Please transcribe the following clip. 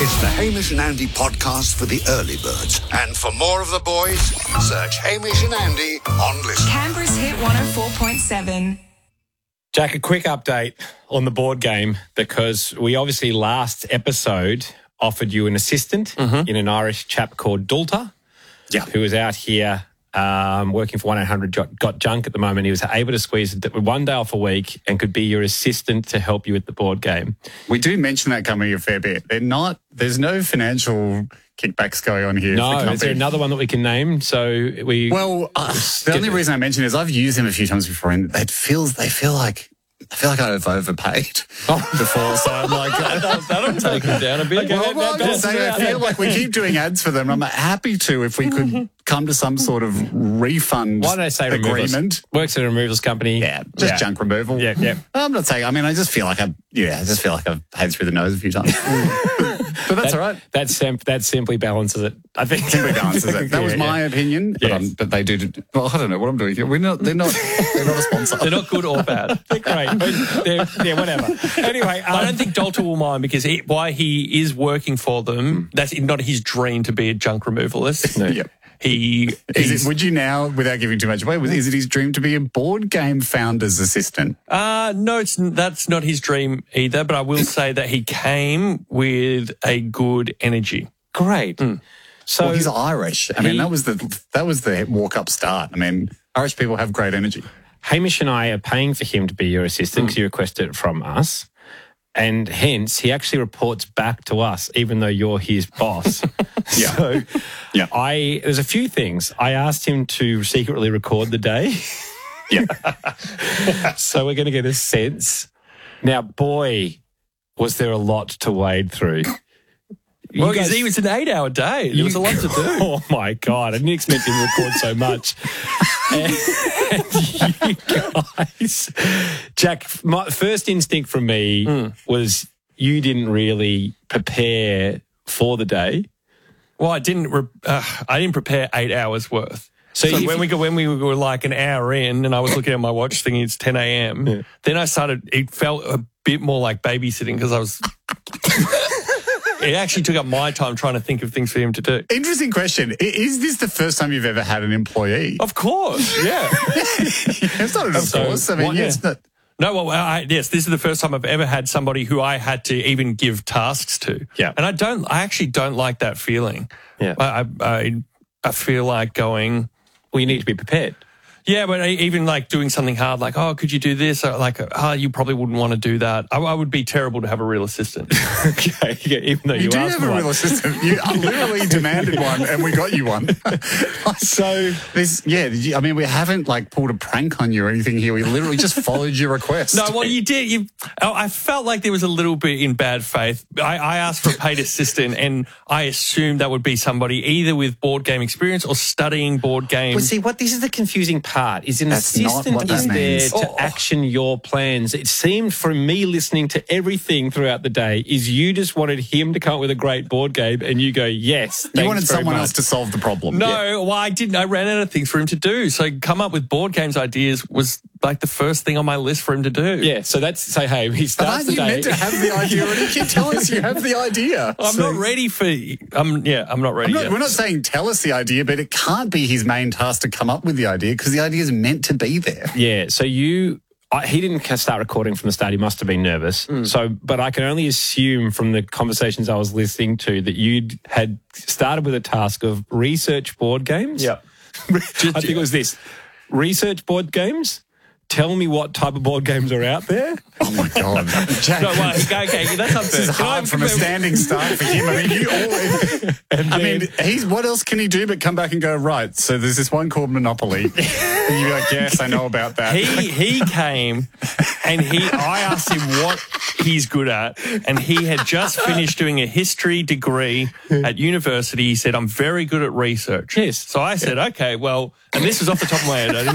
It's the Hamish and Andy podcast for the early birds. And for more of the boys, search Hamish and Andy on Listen. Canberra's Hit 104.7. Jack, a quick update on the board game, because we obviously last episode offered you an assistant in an Irish chap called Dulta, who is out here working for 1-800 Got Junk at the moment. He was able to squeeze one day off a week and could be your assistant to help you with the board game. We do mention that company a fair bit. There's no financial kickbacks going on here. No, is there another one that we can name? The only reason I mention it is I've used them a few times before, and they feel like I've overpaid before, so I'm like, that'll take them down a bit. I feel like we keep doing ads for them. I'm happy to if we could come to some sort of refund Why don't I say agreement. Works at a removals company. Yeah, junk removal. Yeah. I'm not saying. I mean, I just feel like I've paid through the nose a few times. But that's all right. That simply balances it. I think simply balances it. That was my opinion. Yes. But they do. Well, I don't know what I'm doing here. They're not a sponsor. They're not good or bad. They're great. Whatever. Anyway, I don't think Dalton will mind, because while he is working for them, that's not his dream to be a junk removalist. No. Yep. Would you now, without giving too much away, is it his dream to be a board game founder's assistant? No, that's not his dream either, but I will say that he came with a good energy. Great. So he's Irish. I mean, that was the walk-up start. I mean, Irish people have great energy. Hamish and I are paying for him to be your assistant because you requested it from us. And hence, he actually reports back to us, even though you're his boss. There's a few things. I asked him to secretly record the day. So we're going to get a sense. Now, boy, was there a lot to wade through. Well, because it was an 8-hour day. There was a lot to do. Oh, my God. I didn't expect him to record so much. And you guys, Jack, my first instinct from me was you didn't really prepare for the day. Well, I didn't prepare 8 hours worth. So when we were like an hour in, and I was looking at my watch thinking it's 10 a.m., then it felt a bit more like babysitting, because I was... It actually took up my time trying to think of things for him to do. Interesting question. Is this the first time you've ever had an employee? Of course, yeah. It's not an of course. I mean, it's not... No, well, yes, this is the first time I've ever had somebody who I had to even give tasks to. Yeah. And I actually don't like that feeling. Yeah. I feel like going... Well, you need to be prepared. Yeah, but even like doing something hard, like, oh, could you do this? Or like, you probably wouldn't want to do that. I would be terrible to have a real assistant. Okay, even though you do asked have for a one. real assistant. You literally demanded one, and we got you one. So we haven't like pulled a prank on you or anything here. We literally just followed your request. No, well, you did. I felt like there was a little bit in bad faith. I asked for a paid assistant, and I assumed that would be somebody either with board game experience or studying board games. Well, see, this is the confusing part. Is an assistant is there to action your plans. It seemed from me listening to everything throughout the day is you just wanted him to come up with a great board game, and you go, yes. You wanted someone else to solve the problem. No, well, I didn't. I ran out of things for him to do. So come up with board games ideas was like the first thing on my list for him to do. Yeah, so hey, he starts the day. But aren't you meant to have the idea already? You keep telling us you have the idea. I'm not ready for... I'm not ready yet. We're not saying tell us the idea, but it can't be his main task to come up with the idea, because the idea is meant to be there. Yeah, so he didn't start recording from the start. He must have been nervous. But I can only assume from the conversations I was listening to that you had started with a task of research board games. Yeah. I think it was this. Research board games. Tell me what type of board games are out there. Oh, my God. Jack. No, well, okay, that's unfair. This is hard from a standing start for him. I mean, what else can he do but come back and go, right, so there's this one called Monopoly. And you're like, yes, I know about that. He came and I asked him what he's good at, and he had just finished doing a history degree at university. He said, I'm very good at research. Yes. So I said, okay, well, and this was off the top of my head. I didn't